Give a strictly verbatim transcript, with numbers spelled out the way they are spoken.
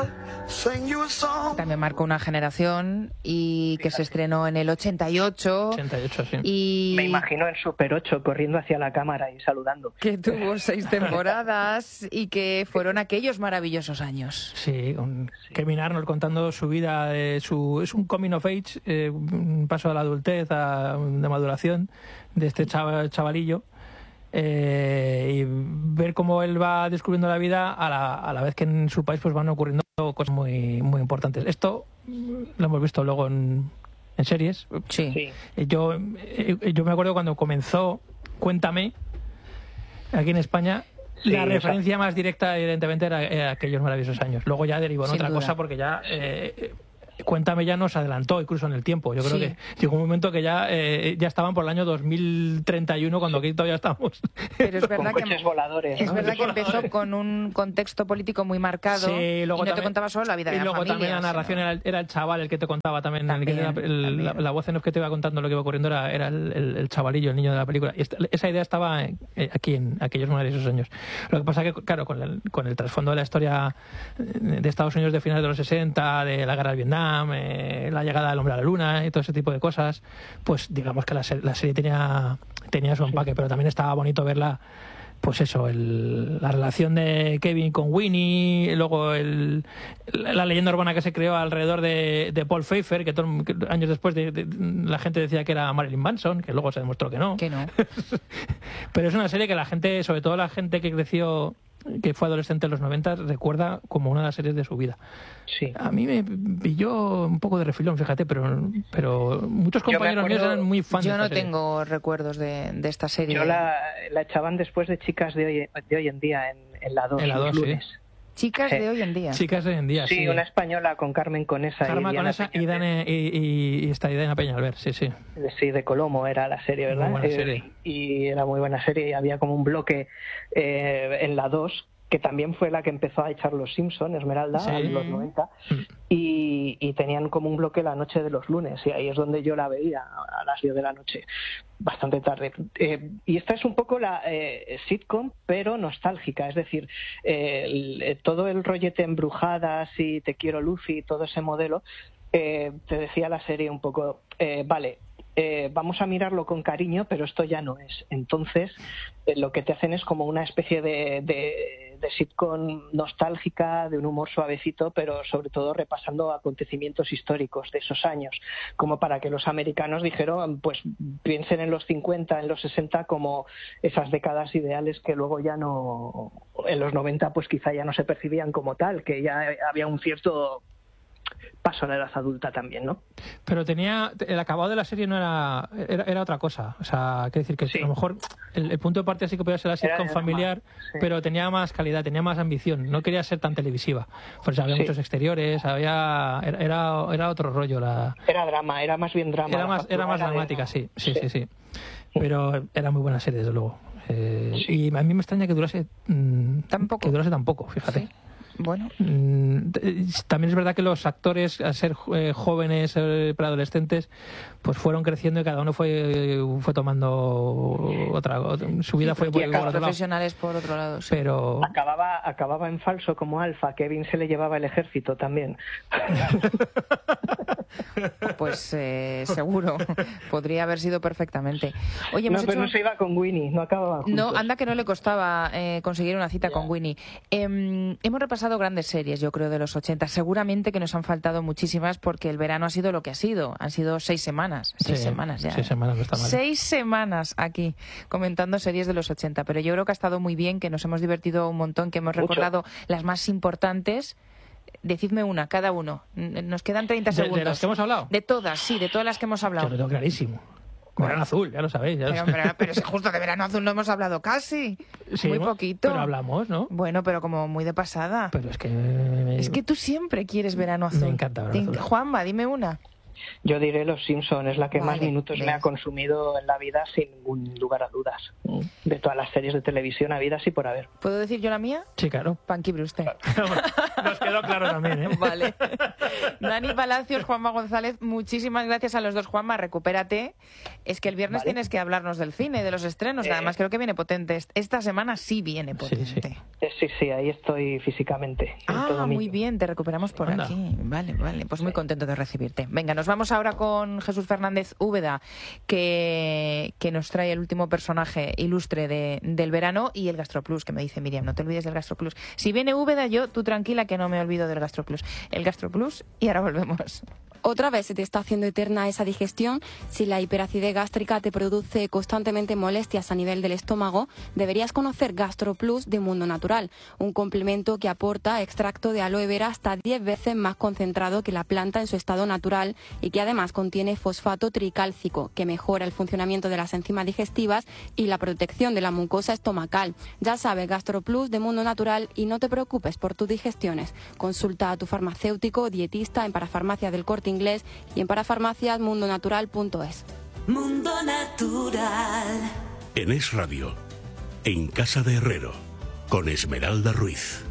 También marcó una generación y que se estrenó en el ochenta y ocho. ochenta y ocho, sí. Y me imagino en Super ocho corriendo hacia la cámara y saludando. Que tuvo seis temporadas y que fueron aquellos maravillosos años. Sí, con Kevin Arnold contando su vida, eh, su, es un coming of age, eh, un paso a la adultez, a, de maduración de este chaval, chavalillo. Eh, y ver cómo él va descubriendo la vida a la, a la vez que en su país pues van ocurriendo cosas muy muy importantes. Esto lo hemos visto luego en, en series. Sí. Sí. Yo, yo me acuerdo cuando comenzó Cuéntame, aquí en España, Sí, la esa. referencia más directa evidentemente era, era aquellos maravillosos años. Luego ya derivó en Sin otra duda. cosa porque ya... Eh, Cuéntame ya nos adelantó incluso en el tiempo. Yo creo Sí. que llegó un momento que ya eh, ya estaban por el año dos mil treinta y uno cuando aquí todavía estamos. Pero es Con verdad que coches voladores, es ¿no? verdad que empezó con un contexto político muy marcado. Sí, luego y no te también- contaba solo la vida y de la luego familia. también la narración sino- era, el- era el chaval el que te contaba también, el que También, tenía el- también. la, la voz en off que te iba contando lo que iba ocurriendo era, era el, el- el chavalillo, el niño de la película. Y esta- esa idea estaba eh, aquí en aquellos maravillosos años. Lo que pasa que, claro, con el, con el trasfondo de la historia de Estados Unidos de finales de los sesenta, de la guerra de Vietnam, eh, la llegada del hombre a la luna y todo ese tipo de cosas, pues digamos que la, ser- la serie tenía, tenía su empaque, pero también estaba bonito verla. Pues eso, el, la relación de Kevin con Winnie, luego el, la, la leyenda urbana que se creó alrededor de, de Paul Pfeiffer, que, todo- que años después de, de- la gente decía que era Marilyn Manson, que luego se demostró que no. Que no. Pero es una serie que la gente, sobre todo la gente que creció, que fue adolescente en los noventa, recuerda como una de las series de su vida. Sí. A mí me pilló un poco de refilón, fíjate, pero, pero muchos Yo me compañeros míos acuerdo- eran muy fans Yo de no esta serie. tengo recuerdos de, de esta serie. Yo la, la echaban después de Chicas de hoy, de hoy en día en, en la dos. En la los dos, sí. lunes. Chicas Sí. de hoy en día. Chicas de hoy en día, Sí, sí. una española con Carmen Conesa Karma y con Diana esa y, Peñalver. Dane, y, y, y esta Diana Peñalver, sí, sí. Sí, de Colomo era la serie, ¿verdad? Muy buena Eh, serie. y era muy buena serie y había como un bloque eh, en la dos que también fue la que empezó a echar los Simpson, Esmeralda, Sí. en los noventa, Mm. y, y tenían como un bloque la noche de los lunes, y ahí es donde yo la veía, a las diez de la noche, bastante tarde. Eh, y esta es un poco la eh, sitcom, pero nostálgica, es decir, eh, el- eh, todo el rollete Embrujadas y Te quiero Lucy, todo ese modelo, eh, te decía la serie un poco, eh, vale, eh, vamos a mirarlo con cariño, pero esto ya no es. Entonces, eh, lo que te hacen es como una especie de, de, de sitcom nostálgica, de un humor suavecito, pero sobre todo repasando acontecimientos históricos de esos años, como para que los americanos dijeron, pues piensen en los cincuenta, en los sesenta como esas décadas ideales que luego ya no, en los noventa pues quizá ya no se percibían como tal, que ya había un cierto paso a la edad adulta también, ¿no? Pero tenía el acabado de la serie no era era, era otra cosa, o sea, quiero decir que Sí. a lo mejor el, el punto de partida sí que podía ser la sitcom Era- familiar, sí. pero tenía más calidad, tenía más ambición, no quería ser tan televisiva, pues había Sí. muchos exteriores, había era, era era otro rollo, la Era drama, era más bien drama. era la más era factura más de- dramática, sí, sí, sí, sí, pero era muy buena serie desde luego. Eh, Sí. Y a mí me extraña que durase mm, Tampoco. que durase tan poco, fíjate. Sí. Bueno, Mm, eh, También es verdad que los actores, al ser eh, jóvenes, eh, preadolescentes, pues fueron creciendo y cada uno fue fue tomando otra, otra- su vida fue y por, acá por otro lado. profesionales por otro lado. Sí. Pero Acababa, acababa en falso como Alfa, Kevin se le llevaba el ejército también. Pues eh, seguro, podría haber sido perfectamente. Oye, No, hemos pero hecho... no se iba con Winnie, no acababan juntos. No, anda que no le costaba eh, conseguir una cita Ya. con Winnie. Eh, hemos repasado grandes series, yo creo, de los ochenta. Seguramente que nos han faltado muchísimas porque el verano ha sido lo que ha sido. Han sido seis semanas. Seis sí, semanas ya. seis ¿eh? semanas no está mal. Seis semanas aquí comentando series de los ochenta. Pero yo creo que ha estado muy bien, que nos hemos divertido un montón, que hemos Mucho. recordado las más importantes. Decidme una, cada uno. N- Nos quedan treinta ¿De, segundos. de las que hemos hablado? De todas, sí, de todas las que hemos Yo hablado. lo tengo clarísimo. Verano azul, ya lo sabéis. Ya lo Pero, sabéis. pero, pero si justo de verano azul no hemos hablado casi. Sí, muy hemos- poquito. Pero hablamos, ¿no? Bueno, pero como muy de pasada. Pero es que... Es que tú siempre quieres verano azul. Me encanta verano Te- azul. Juanma, dime una. Yo diré Los Simpson, es la que más Vale, minutos me ves. ha consumido en la vida sin ningún lugar a dudas. De todas las series de televisión habidas y por haber. ¿Puedo decir yo la mía? Sí, claro. Punky Brewster. Nos quedó claro también, ¿eh? Vale. Dani, Dani Palacios, Juanma González, muchísimas gracias a los dos. Juanma, recupérate. Es que el viernes vale. tienes que hablarnos del cine, de los estrenos, que eh, además creo que viene potente. Esta semana sí viene potente. Sí, sí, sí, sí ahí estoy físicamente. Ah, muy bien, te recuperamos por Anda. aquí. Vale, vale, pues muy contento de recibirte. Venga, nos vamos ahora con Jesús Fernández Úbeda, que, que nos trae el último personaje ilustre de, del verano, y el GastroPlus, que me dice Miriam, no te olvides del GastroPlus. Si viene Úbeda, yo, tú tranquila que no me olvido del GastroPlus. El GastroPlus, y ahora volvemos. Otra vez se te está haciendo eterna esa digestión. Si la hiperacidez gástrica te produce constantemente molestias a nivel del estómago, deberías conocer GastroPlus de Mundo Natural, un complemento que aporta extracto de aloe vera hasta diez veces más concentrado que la planta en su estado natural y que además contiene fosfato tricálcico, que mejora el funcionamiento de las enzimas digestivas y la protección de la mucosa estomacal. Ya sabes, GastroPlus de Mundo Natural, y no te preocupes por tus digestiones. Consulta a tu farmacéutico o dietista en Parafarmacia del Corte Inglés y en parafarmacias mundo natural punto es. Mundo Natural. En Es Radio, en Casa de Herrero, con Esmeralda Ruiz.